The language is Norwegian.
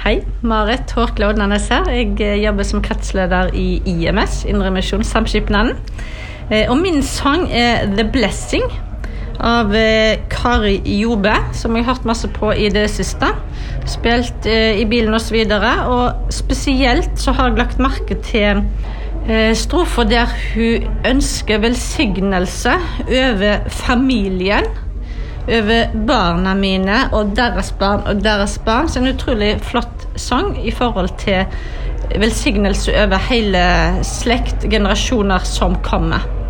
Hei, Marit Hårkle Odnanes her. Jeg jobber som kretsleder i IMS, Indremisjon Samskipnaden. Og min sang The Blessing av Kari Jobe, som jeg har hørt masse på i det siste. Spilt i bilen og så videre, og spesielt så har jeg lagt merke til strofer der hun ønsker velsignelse over familien, over barna mine og deres barn, så en utrolig flott sang i forhold til velsignelse over hele slekt, generasjoner som kommer.